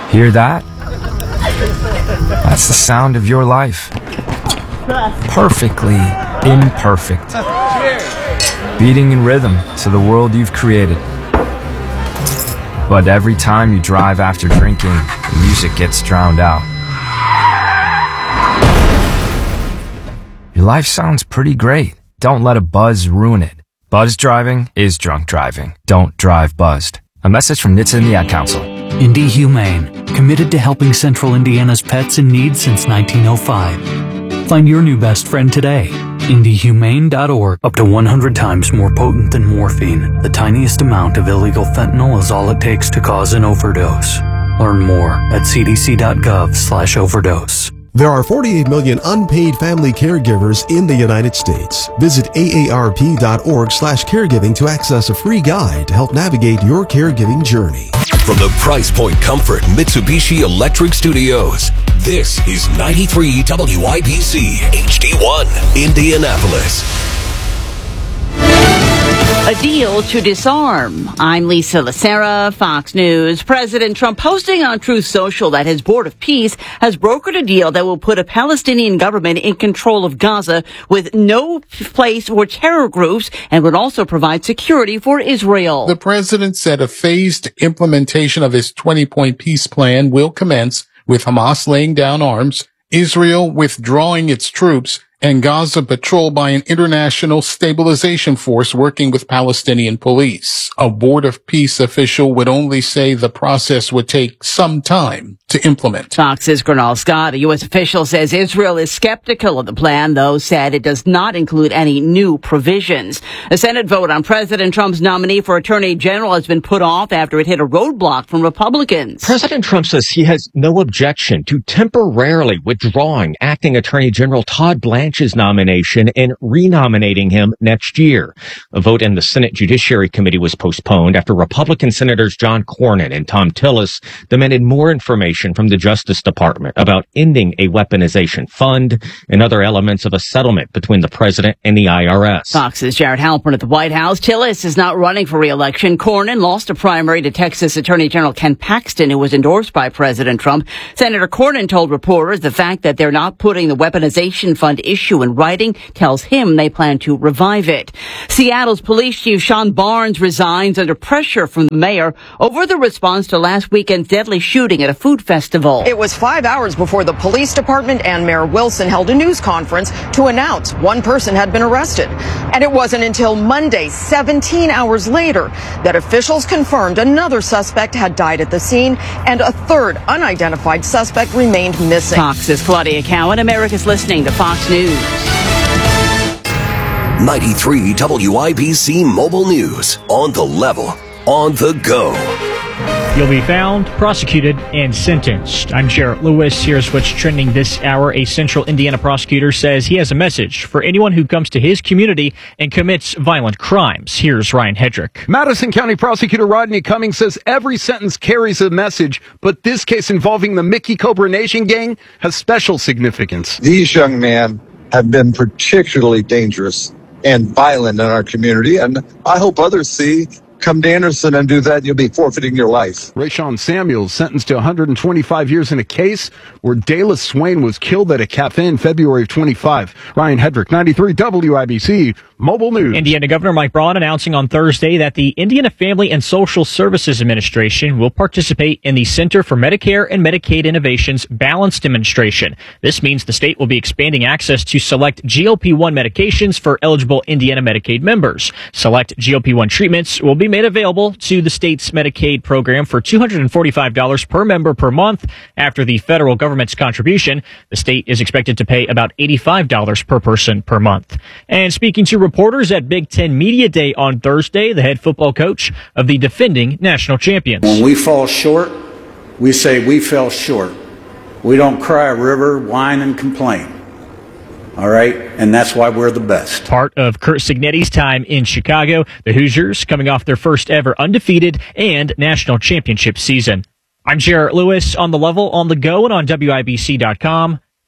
Hear that? That's the sound of your life. Perfectly imperfect. Beating in rhythm to the world you've created. But every time you drive after drinking, the music gets drowned out. Your life sounds pretty great. Don't let a buzz ruin it. Buzz driving is drunk driving. Don't drive buzzed. A message from NHTSA and the Ad Council. Indy Humane, committed to helping Central Indiana's pets in need since 1905. Find your new best friend today. IndyHumane.org. Up to 100 times more potent than morphine, the tiniest amount of illegal fentanyl is all it takes to cause an overdose. Learn more at cdc.gov/overdose. There are 48 million unpaid family caregivers in the United States. Visit aarp.org/caregiving to access a free guide to help navigate your caregiving journey. From the Price Point Comfort Mitsubishi Electric Studios, this is 93 WIBC HD1, Indianapolis. A deal to disarm. I'm Lisa Lacera, Fox News. President Trump posting on Truth Social that his Board of Peace has brokered a deal that will put a Palestinian government in control of Gaza with no place for terror groups and would also provide security for Israel. The president said a phased implementation of his 20-point peace plan will commence with Hamas laying down arms, Israel withdrawing its troops, and Gaza patrolled by an international stabilization force working with Palestinian police. A Board of Peace official would only say the process would take some time to implement. Fox's Gernal Scott, a U.S. official, says Israel is skeptical of the plan, though said it does not include any new provisions. A Senate vote on President Trump's nominee for Attorney General has been put off after it hit a roadblock from Republicans. President Trump says he has no objection to temporarily withdrawing acting Attorney General Todd Blanche's nomination and renominating him next year. A vote in the Senate Judiciary Committee was postponed after Republican Senators John Cornyn and Thom Tillis demanded more information from the Justice Department about ending a weaponization fund and other elements of a settlement between the president and the IRS. Fox's Jared Halpern at the White House. Tillis is not running for re-election. Cornyn lost a primary to Texas Attorney General Ken Paxton, who was endorsed by President Trump. Senator Cornyn told reporters the fact that they're not putting the weaponization fund issue in writing tells him they plan to revive it. Seattle's police chief Sean Barnes resigns under pressure from the mayor over the response to last weekend's deadly shooting at a food festival. It was 5 hours before the police department and Mayor Wilson held a news conference to announce one person had been arrested. And it wasn't until Monday, 17 hours later, that officials confirmed another suspect had died at the scene and a third unidentified suspect remained missing. Fox's Claudia Cowan. America's listening to Fox News. 93 WIBC Mobile News. On the level, on the go. You'll be found, prosecuted, and sentenced. I'm Jarrett Lewis. Here's what's trending this hour. A Central Indiana prosecutor says he has a message for anyone who comes to his community and commits violent crimes. Here's Ryan Hedrick. Madison County Prosecutor Rodney Cummings says every sentence carries a message, but this case involving the Mickey Cobra Nation gang has special significance. These young men have been particularly dangerous and violent in our community, and I hope others see. Come to Anderson and do that, you'll be forfeiting your life. Rayshawn Samuels sentenced to 125 years in a case where Dayla Swain was killed at a cafe in February of 25. Ryan Hedrick, 93 WIBC Mobile News. Indiana Governor Mike Braun announcing on Thursday that the Indiana Family and Social Services Administration will participate in the Center for Medicare and Medicaid Innovation's Balance Demonstration. This means the state will be expanding access to select GLP-1 medications for eligible Indiana Medicaid members. Select GLP-1 treatments will be made available to the state's Medicaid program for $245 per member per month. After the federal government's contribution, the state is expected to pay about $85 per person per month. And speaking to reporters at Big Ten Media Day on Thursday, the head football coach of the defending national champions. When we fall short, we say we fell short. We don't cry a river, whine, and complain. All right, and that's why we're the best. Part of Curt Cignetti's time in Chicago, the Hoosiers coming off their first ever undefeated and national championship season. I'm Jarrett Lewis on the level, on the go, and on WIBC.com.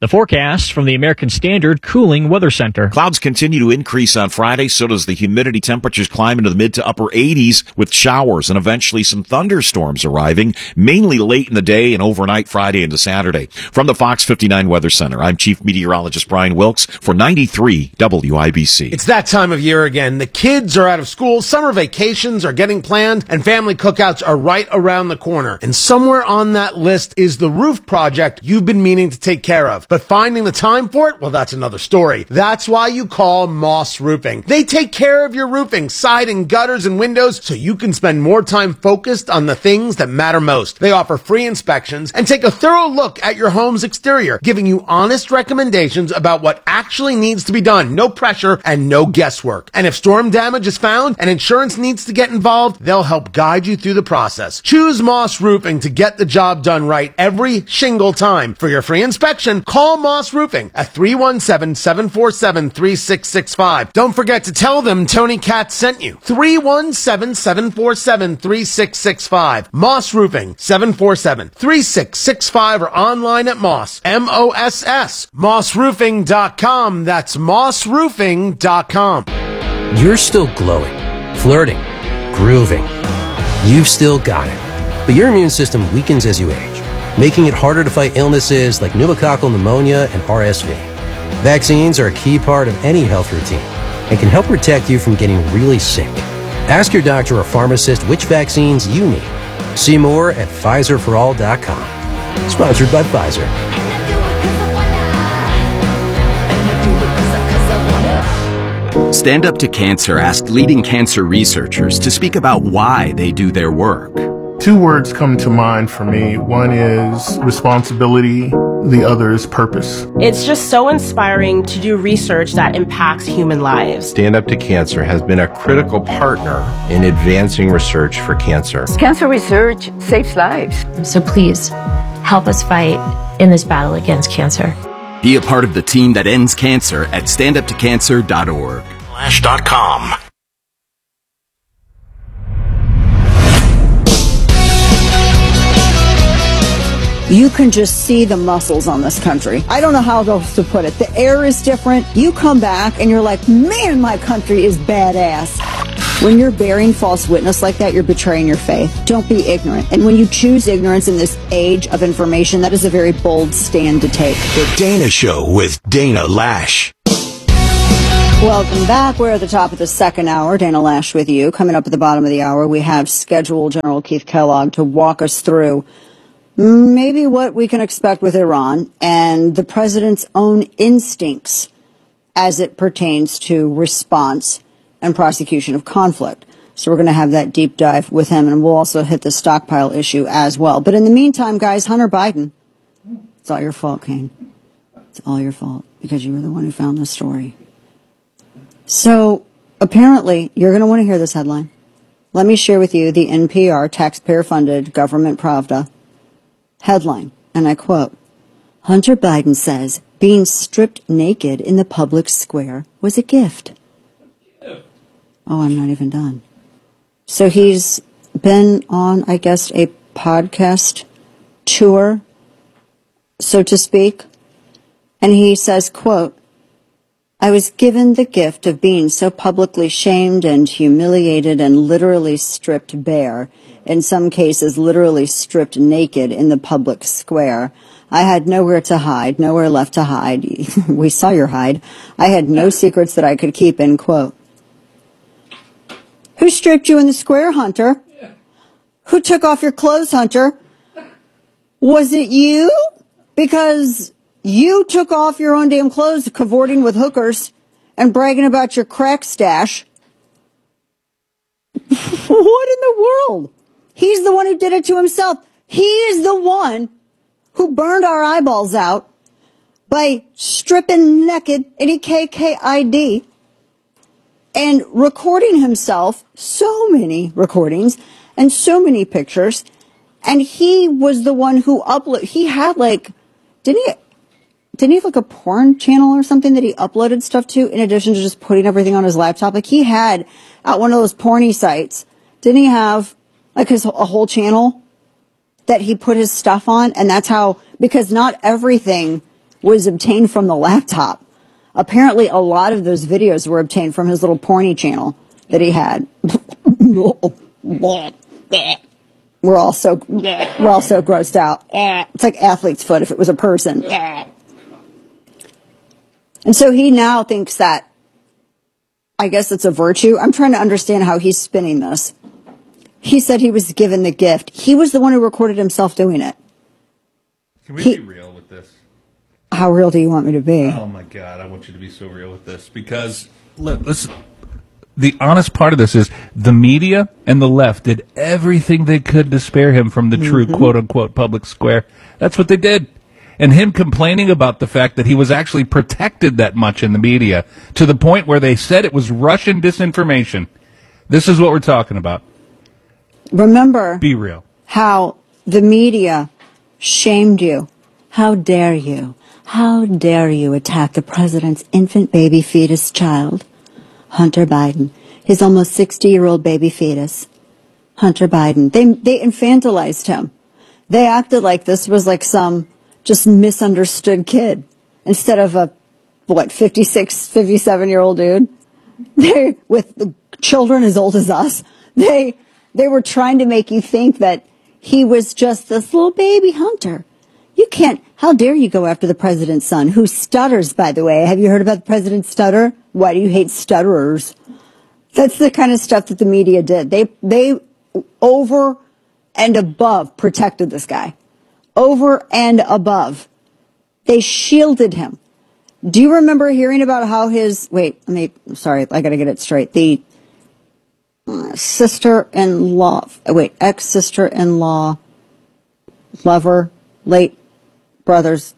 The forecast from the American Standard Cooling Weather Center. Clouds continue to increase on Friday, so does the humidity. Temperatures climb into the mid to upper 80s with showers and eventually some thunderstorms arriving, mainly late in the day and overnight Friday into Saturday. From the Fox 59 Weather Center, I'm Chief Meteorologist Brian Wilkes for 93 WIBC. It's that time of year again. The kids are out of school, summer vacations are getting planned, and family cookouts are right around the corner. And somewhere on that list is the roof project you've been meaning to take care of. But finding the time for it, well, that's another story. That's why you call Moss Roofing. They take care of your roofing, siding, gutters, and windows so you can spend more time focused on the things that matter most. They offer free inspections and take a thorough look at your home's exterior, giving you honest recommendations about what actually needs to be done. No pressure and no guesswork. And if storm damage is found and insurance needs to get involved, they'll help guide you through the process. Choose Moss Roofing to get the job done right every shingle time. For your free inspection, call Moss Roofing at 317-747-3665. Don't forget to tell them Tony Katz sent you. 317-747-3665. Moss Roofing, 747-3665 or online at Moss, M-O-S-S, mossroofing.com. That's mossroofing.com. You're still glowing, flirting, grooving. You've still got it. But your immune system weakens as you age, making it harder to fight illnesses like pneumococcal pneumonia and RSV. Vaccines are a key part of any health routine and can help protect you from getting really sick. Ask your doctor or pharmacist which vaccines you need. See more at PfizerForAll.com. Sponsored by Pfizer. Stand Up to Cancer asked leading cancer researchers to speak about why they do their work. Two words come to mind for me. One is responsibility, the other is purpose. It's just so inspiring to do research that impacts human lives. Stand Up to Cancer has been a critical partner in advancing research for cancer. Cancer research saves lives. So please, help us fight in this battle against cancer. Be a part of the team that ends cancer at standuptocancer.org. Flash.com. You can just see the muscles on this country. I don't know how else to put it. The air is different. You come back and you're like, man, my country is badass. When you're bearing false witness like that, you're betraying your faith. Don't be ignorant. And when you choose ignorance in this age of information, that is a very bold stand to take. The Dana Show with Dana Lash. Welcome back. We're at the top of the second hour. Dana Lash with you. Coming up at the bottom of the hour, we have scheduled General Keith Kellogg to walk us through maybe what we can expect with Iran and the president's own instincts as it pertains to response and prosecution of conflict. So we're going to have that deep dive with him, and we'll also hit the stockpile issue as well. But in the meantime, guys, Hunter Biden, it's all your fault, Kane. It's all your fault because you were the one who found this story. So apparently you're going to want to hear this headline. Let me share with you the NPR taxpayer-funded government Pravda headline, and I quote, Hunter Biden says being stripped naked in the public square was a gift. Oh, I'm not even done. So he's been on, I guess, a podcast tour, so to speak, and he says, quote, I was given the gift of being so publicly shamed and humiliated and literally stripped bare, in some cases literally stripped naked in the public square. I had nowhere to hide, nowhere left to hide. We saw your hide. I had no secrets that I could keep, end quote. Who stripped you in the square, Hunter? Who took off your clothes, Hunter? Was it you? Because you took off your own damn clothes cavorting with hookers and bragging about your crack stash. What in the world? He's the one who did it to himself. He is the one who burned our eyeballs out by stripping naked any KKID and recording himself, so many recordings and so many pictures. And he was the one who uploaded, he had like, didn't he have like a porn channel or something that he uploaded stuff to in addition to just putting everything on his laptop? Like he had at one of those porny sites, didn't he have like a whole channel that he put his stuff on? And that's how, because not everything was obtained from the laptop. Apparently, a lot of those videos were obtained from his little porny channel that he had. We're all so grossed out. It's like athlete's foot if it was a person. And so he now thinks that, I guess it's a virtue. I'm trying to understand how he's spinning this. He said he was given the gift. He was the one who recorded himself doing it. Can we be real with this? How real do you want me to be? Oh my God, I want you to be so real with this because listen, the honest part of this is the media and the left did everything they could to spare him from the true quote unquote public square. That's what they did. And him complaining about the fact that he was actually protected that much in the media to the point where they said it was Russian disinformation. This is what we're talking about. Remember, be real. How the media shamed you. How dare you? How dare you attack the president's infant baby fetus child, Hunter Biden, his almost 60-year-old baby fetus, Hunter Biden. They infantilized him. They acted like this was like some just misunderstood kid instead of a, 56, 57-year-old dude. They, with the children as old as us, they were trying to make you think that he was just this little baby Hunter. You can't, how dare you go after the president's son, who stutters, by the way. Have you heard about the president's stutter? Why do you hate stutterers? That's the kind of stuff that the media did. They over and above protected this guy. Over and above. They shielded him. Do you remember hearing about how his, sorry, I gotta get it straight. The ex-sister-in-law, lover, late brother's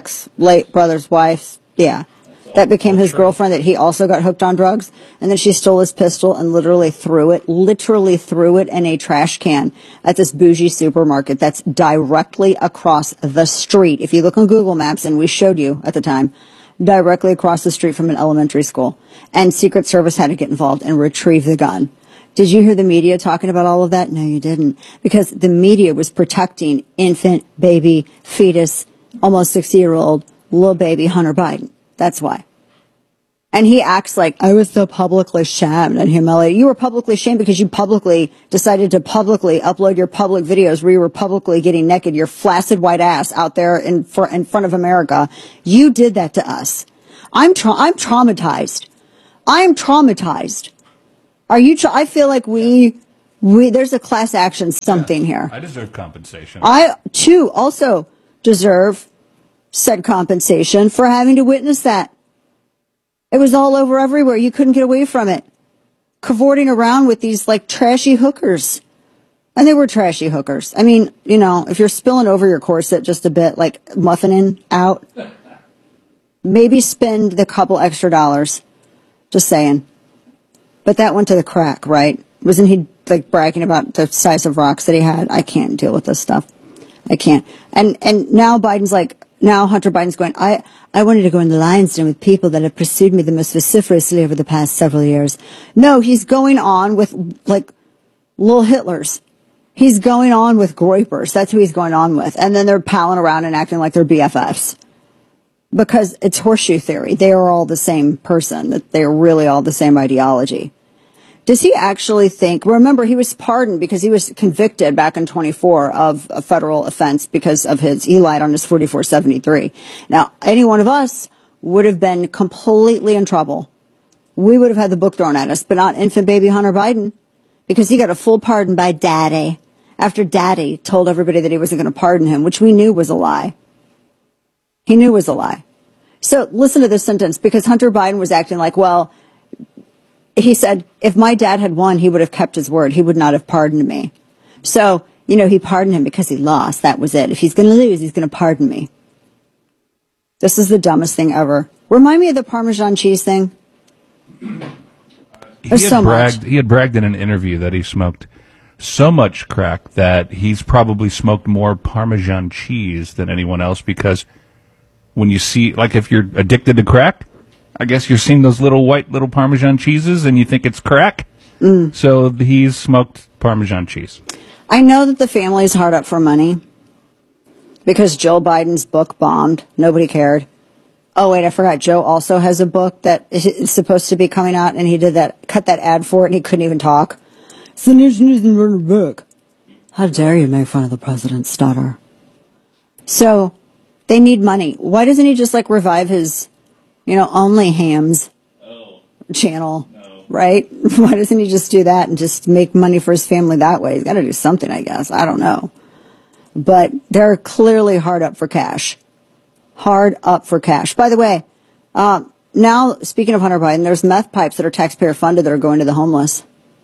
wife, yeah. That became his girlfriend, that he also got hooked on drugs. And then she stole his pistol and literally threw it in a trash can at this bougie supermarket that's directly across the street. If you look on Google Maps, and we showed you at the time, directly across the street from an elementary school. And Secret Service had to get involved and retrieve the gun. Did you hear the media talking about all of that? No, you didn't. Because the media was protecting infant, baby, fetus, almost 60-year-old, little baby Hunter Biden. That's why. And he acts like, I was so publicly shamed and humiliated. You were publicly shamed because you publicly decided to publicly upload your public videos where you were publicly getting naked, your flaccid white ass out there in front of America. You did that to us. I'm traumatized. I'm traumatized. Are you? I feel like we there's a class action something here. I deserve compensation. I too also deserve said compensation for having to witness that. It was all over everywhere. You couldn't get away from it. Cavorting around with these like trashy hookers. And they were trashy hookers. I mean, you know, if you're spilling over your corset just a bit, like muffining out, maybe spend the couple extra dollars. Just saying. But that went to the crack, right? Wasn't he like bragging about the size of rocks that he had? I can't deal with this stuff. I can't. And now Hunter Biden's going, I wanted to go in the lion's den with people that have pursued me the most vociferously over the past several years. No, he's going on with, like, little Hitlers. He's going on with Groypers. That's who he's going on with. And then they're palling around and acting like they're BFFs. Because it's horseshoe theory. They are all the same person. That they are really all the same ideology. Does he actually think, remember, he was pardoned because he was convicted back in 24 of a federal offense because of he lied on his 4473. Now, any one of us would have been completely in trouble. We would have had the book thrown at us, but not infant baby Hunter Biden, because he got a full pardon by daddy after daddy told everybody that he wasn't going to pardon him, which we knew was a lie. He knew was a lie. So listen to this sentence, because Hunter Biden was acting like, well, he said, if my dad had won, he would have kept his word. He would not have pardoned me. So, you know, he pardoned him because he lost. That was it. If he's going to lose, he's going to pardon me. This is the dumbest thing ever. Remind me of the Parmesan cheese thing. He had bragged in an interview that he smoked so much crack that he's probably smoked more Parmesan cheese than anyone else, because when you see, like, if you're addicted to crack, I guess you're seeing those little Parmesan cheeses and you think it's crack. So he's smoked Parmesan cheese. I know that the family is hard up for money because Joe Biden's book bombed. Nobody cared. Oh, wait, I forgot. Joe also has a book that is supposed to be coming out, and he cut that ad for it, and he couldn't even talk. So there's nothing wrong with the book. How dare you make fun of the president's stutter? So they need money. Why doesn't he just revive his, Only Hams channel, right? Why doesn't he just do that and just make money for his family that way? He's got to do something, I guess. I don't know. But they're clearly hard up for cash. Hard up for cash. By the way, now, speaking of Hunter Biden, there's meth pipes that are taxpayer funded that are going to the homeless.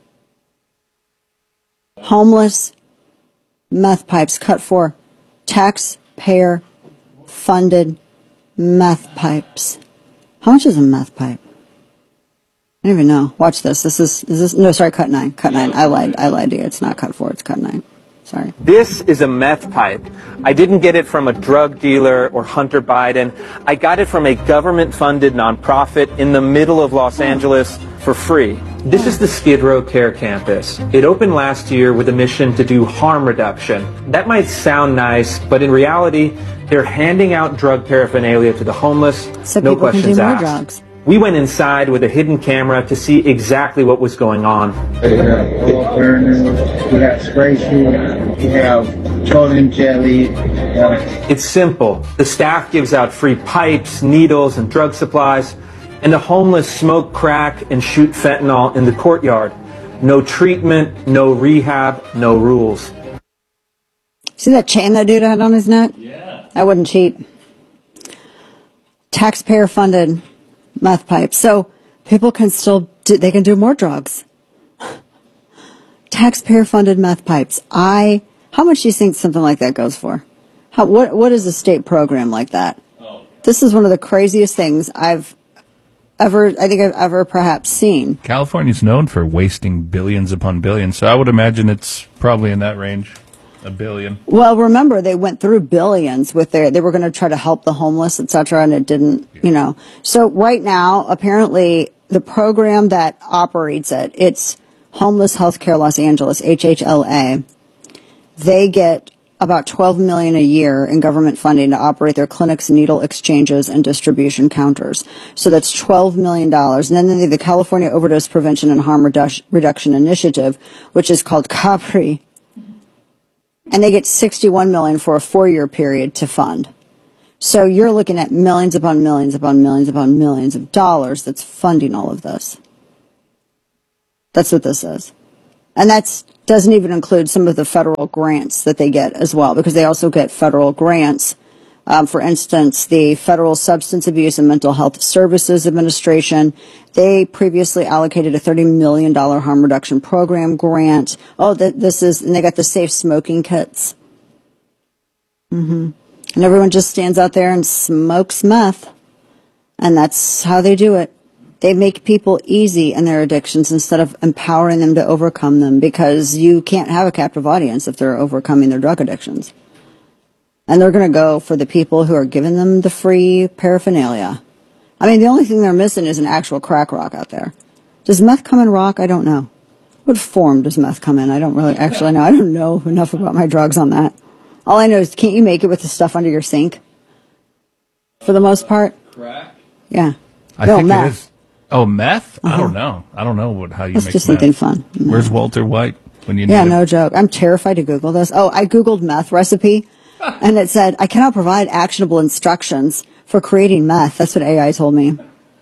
Homeless meth pipes cut for taxpayer funded meth pipes. How much is a meth pipe? I don't even know. Watch this. Is this? No, sorry, cut 9. Cut 9. I lied to you. It's not cut 4. It's cut 9. Sorry. This is a meth pipe. I didn't get it from a drug dealer or Hunter Biden. I got it from a government-funded nonprofit in the middle of Los Angeles for free. This is the Skid Row Care Campus. It opened last year with a mission to do harm reduction. That might sound nice, but in reality, they're handing out drug paraphernalia to the homeless, so no people questions can do more asked. drugs. We went inside with a hidden camera to see exactly what was going on. We have burners, we have spray food, we have petroleum jelly. It's simple. The staff gives out free pipes, needles, and drug supplies, and the homeless smoke crack and shoot fentanyl in the courtyard. No treatment, no rehab, no rules. See that chain that dude had on his neck? Yeah. I wouldn't cheat. Taxpayer funded meth pipes. So people can they can do more drugs. Taxpayer funded meth pipes. How much do you think something like that goes for? What is a state program like that? This is one of the craziest things I've ever perhaps seen. California's known for wasting billions upon billions, so I would imagine it's probably in that range. $1 billion. Well, remember, they went through billions they were going to try to help the homeless, et cetera, and it didn't, So right now, apparently, the program that operates it's Homeless Healthcare Los Angeles, HHLA. They get about $12 million a year in government funding to operate their clinics, needle exchanges, and distribution counters. So that's $12 million. And then they have the California Overdose Prevention and Harm Reduction Initiative, which is called COPRI. And they get $61 million for a 4-year period to fund. So you're looking at millions upon millions upon millions upon millions of dollars that's funding all of this. That's what this is. And that doesn't even include some of the federal grants that they get as well, because they also get federal grants. For instance, the Federal Substance Abuse and Mental Health Services Administration, they previously allocated a $30 million harm reduction program grant. And they got the safe smoking kits. And everyone just stands out there and smokes meth. And that's how they do it. They make people easy in their addictions instead of empowering them to overcome them, because you can't have a captive audience if they're overcoming their drug addictions. And they're going to go for the people who are giving them the free paraphernalia. I mean, the only thing they're missing is an actual crack rock out there. Does meth come in rock? I don't know. What form does meth come in? I don't really actually know. I don't know enough about my drugs on that. All I know is, can't you make it with the stuff under your sink? For the most part? Crack? Yeah. I think meth. It is. Oh, meth? I don't know. I don't know how you make meth. It's just something fun. No. Where's Walter White when you need him? No joke. I'm terrified to Google this. Oh, I Googled meth recipe. And it said, I cannot provide actionable instructions for creating meth. That's what AI told me.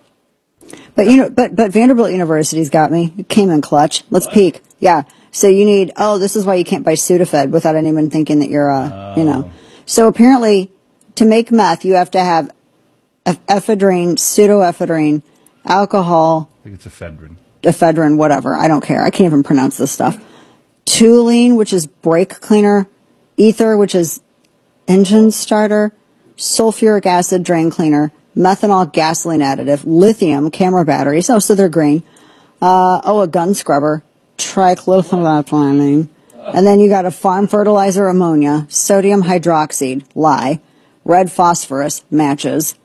But but Vanderbilt University's got me. It came in clutch. Let's peek. Yeah. So you need, this is why you can't buy Sudafed without anyone thinking that you're, So apparently, to make meth, you have to have ephedrine, pseudoephedrine, alcohol. I think it's ephedrine. Ephedrine, whatever. I don't care. I can't even pronounce this stuff. Toluene, which is brake cleaner. Ether, which is engine starter. Sulfuric acid, drain cleaner. Methanol, gasoline additive. Lithium, camera batteries. So they're green. A gun scrubber. Trichloroethylene. And then you got a farm fertilizer, ammonia. Sodium hydroxide, lye. Red phosphorus, matches.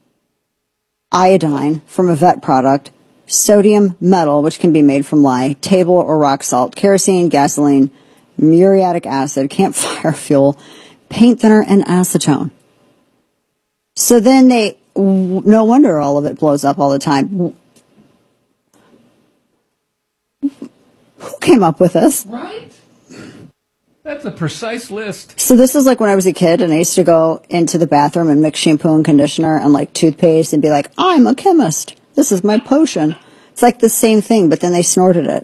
Iodine, from a vet product. Sodium metal, which can be made from lye. Table or rock salt. Kerosene, gasoline. Muriatic acid, campfire fuel, paint thinner, and acetone. So then no wonder all of it blows up all the time. Who came up with this? Right? That's a precise list. So this is like when I was a kid and I used to go into the bathroom and mix shampoo and conditioner and like toothpaste and be like, I'm a chemist. This is my potion. It's like the same thing, but then they snorted it.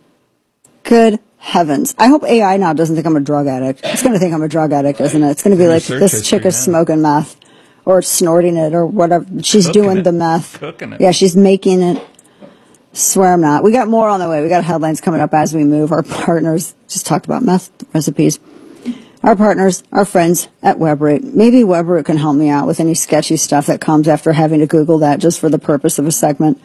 Good heavens. I hope AI now doesn't think I'm a drug addict. It's going to think I'm a drug addict, isn't it? It's going to be like, this chick is smoking meth or snorting it or whatever. She's doing the meth. Cooking it. Yeah, she's making it. Swear I'm not. We got more on the way. We got headlines coming up as we move. Our partners just talked about meth recipes. Our partners, our friends at Webroot. Maybe Webroot can help me out with any sketchy stuff that comes after having to Google that just for the purpose of a segment.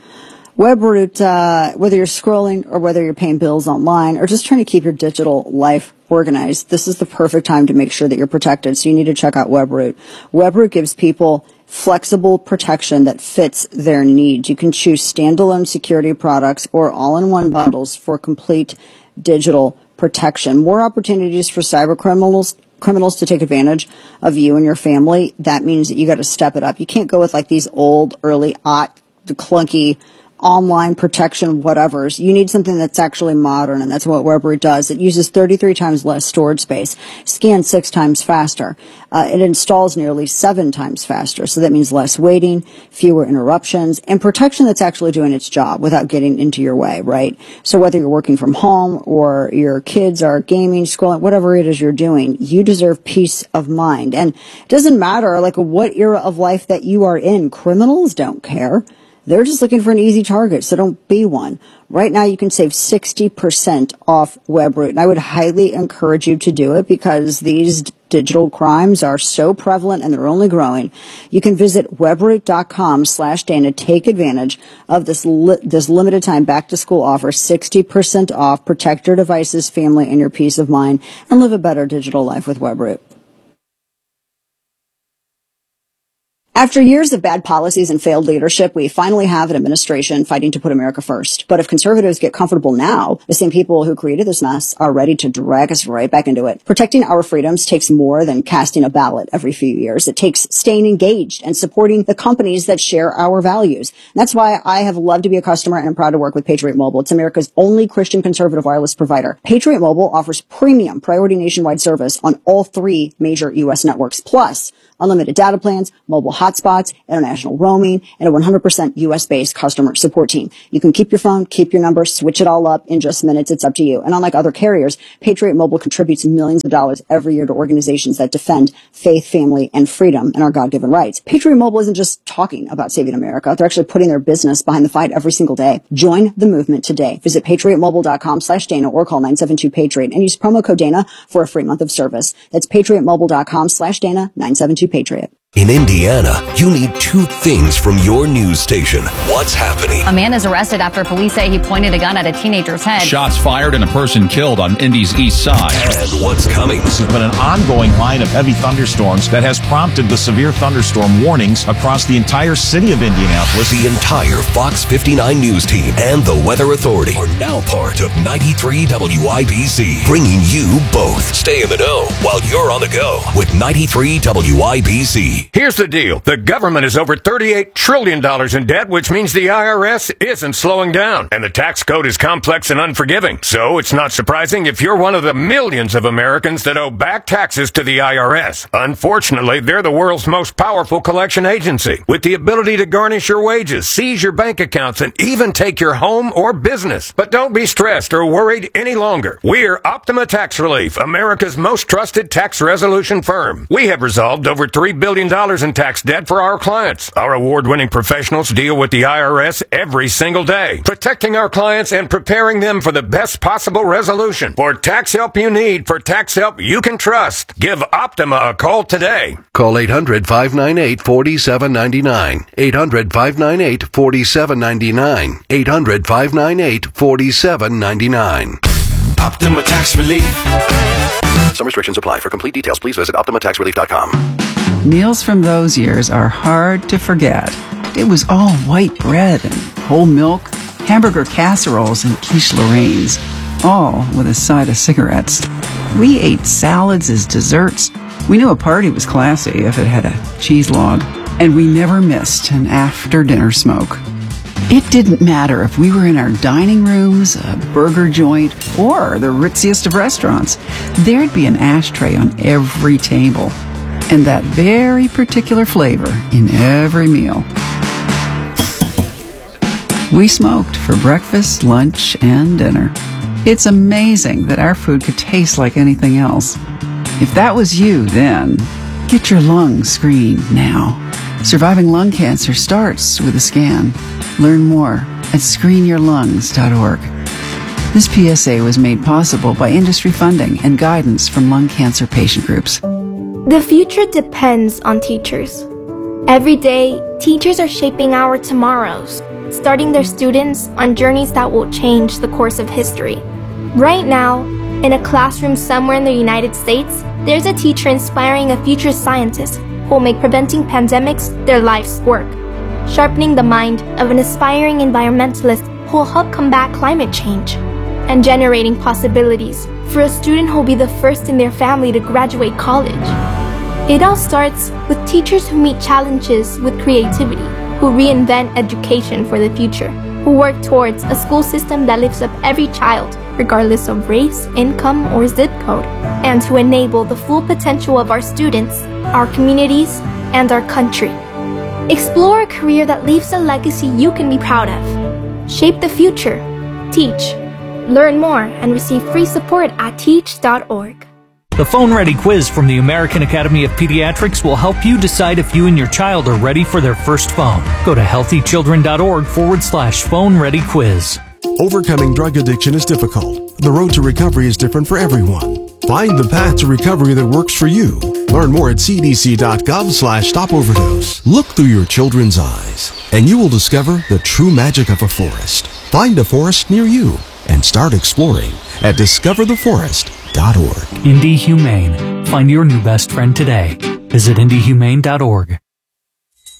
Webroot, whether you're scrolling or whether you're paying bills online or just trying to keep your digital life organized, this is the perfect time to make sure that you're protected. So you need to check out Webroot. Webroot gives people flexible protection that fits their needs. You can choose standalone security products or all-in-one bundles for complete digital protection. More opportunities for cyber criminals to take advantage of you and your family. That means that you got to step it up. You can't go with like these old, early, clunky online protection whatevers. You need something that's actually modern, and that's what Webroot does. It uses 33 times less storage space, scans 6 times faster. It installs nearly 7 times faster, so that means less waiting, fewer interruptions, and protection that's actually doing its job without getting into your way, right? So whether you're working from home or your kids are gaming, scrolling, whatever it is you're doing, you deserve peace of mind. And it doesn't matter like what era of life that you are in. Criminals don't care. They're just looking for an easy target, so don't be one. Right now, you can save 60% off Webroot, and I would highly encourage you to do it because these digital crimes are so prevalent and they're only growing. You can visit webroot.com/Dana. Take advantage of this limited time back-to-school offer, 60% off. Protect your devices, family, and your peace of mind, and live a better digital life with Webroot. After years of bad policies and failed leadership, we finally have an administration fighting to put America first. But if conservatives get comfortable now, the same people who created this mess are ready to drag us right back into it. Protecting our freedoms takes more than casting a ballot every few years. It takes staying engaged and supporting the companies that share our values. And that's why I have loved to be a customer and I'm proud to work with Patriot Mobile. It's America's only Christian conservative wireless provider. Patriot Mobile offers premium priority nationwide service on all 3 major U.S. networks, plus unlimited data plans, mobile hotspots, international roaming, and a 100% U.S.-based customer support team. You can keep your phone, keep your number, switch it all up in just minutes. It's up to you. And unlike other carriers, Patriot Mobile contributes millions of dollars every year to organizations that defend faith, family, and freedom and our God-given rights. Patriot Mobile isn't just talking about saving America. They're actually putting their business behind the fight every single day. Join the movement today. Visit patriotmobile.com/Dana or call 972-PATRIOT and use promo code Dana for a free month of service. That's patriotmobile.com/Dana, 972-PATRIOT. In Indiana, you need 2 things from your news station. What's happening? A man is arrested after police say he pointed a gun at a teenager's head. Shots fired and a person killed on Indy's east side. And what's coming? This has been an ongoing line of heavy thunderstorms that has prompted the severe thunderstorm warnings across the entire city of Indianapolis. The entire Fox 59 news team and the Weather Authority are now part of 93 WIBC, bringing you both. Stay in the know while you're on the go with 93 WIBC. Here's the deal. The government is over $38 trillion in debt, which means the IRS isn't slowing down. And the tax code is complex and unforgiving. So it's not surprising if you're one of the millions of Americans that owe back taxes to the IRS. Unfortunately, they're the world's most powerful collection agency, with the ability to garnish your wages, seize your bank accounts, and even take your home or business. But don't be stressed or worried any longer. We're Optima Tax Relief, America's most trusted tax resolution firm. We have resolved over $3 billion in tax debt for our clients. Our award-winning professionals deal with the IRS every single day, protecting our clients and preparing them for the best possible resolution. For tax help you need, for tax help you can trust, give Optima a call today. Call 800-598-4799. 800-598-4799. 800-598-4799. Optima Tax Relief. Some restrictions apply. For complete details, please visit OptimaTaxRelief.com. Meals from those years are hard to forget. It was all white bread and whole milk, hamburger casseroles and quiche Lorraines, all with a side of cigarettes. We ate salads as desserts, We knew a party was classy if it had a cheese log, and we never missed an after-dinner smoke. It didn't matter if we were in our dining rooms, a burger joint, or the ritziest of restaurants. There'd be an ashtray on every table, and that very particular flavor in every meal. We smoked for breakfast, lunch, and dinner. It's amazing that our food could taste like anything else. If that was you then, get your lungs screened now. Surviving lung cancer starts with a scan. Learn more at screenyourlungs.org. This PSA was made possible by industry funding and guidance from lung cancer patient groups. The future depends on teachers. Every day, teachers are shaping our tomorrows, starting their students on journeys that will change the course of history. Right now, in a classroom somewhere in the United States, there's a teacher inspiring a future scientist who will make preventing pandemics their life's work, sharpening the mind of an aspiring environmentalist who will help combat climate change, and generating possibilities for a student who will be the first in their family to graduate college. It all starts with teachers who meet challenges with creativity, who reinvent education for the future, who work towards a school system that lifts up every child, regardless of race, income, or zip code, and to enable the full potential of our students, our communities, and our country. Explore a career that leaves a legacy you can be proud of. Shape the future. Teach. Learn more and receive free support at teach.org. The Phone Ready quiz from the American Academy of Pediatrics will help you decide if you and your child are ready for their first phone. Go to healthychildren.org/phone ready quiz. Overcoming drug addiction is difficult. The road to recovery is different for everyone. Find the path to recovery that works for you. Learn more at cdc.gov/stopoverdose. Look through your children's eyes, and you will discover the true magic of a forest. Find a forest near you and start exploring at discovertheforest.org. Indy Humane. Find your new best friend today. Visit indyhumane.org.